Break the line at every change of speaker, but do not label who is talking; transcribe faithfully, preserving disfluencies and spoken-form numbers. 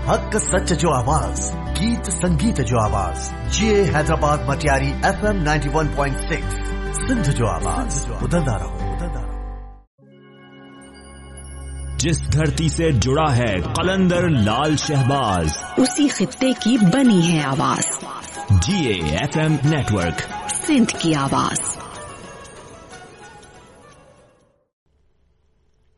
हक सच जो आवाज, गीत संगीत जो आवाज, जिए Hyderabad Matiari F M ninety one point six, Sindh जो आवाज, बदलता रहो।
जिस धरती से जुड़ा है कलंदर लाल शहबाज,
उसी खित्ते की बनी है आवाज।
जीए एफ एम नेटवर्क,
सिंध की आवाज।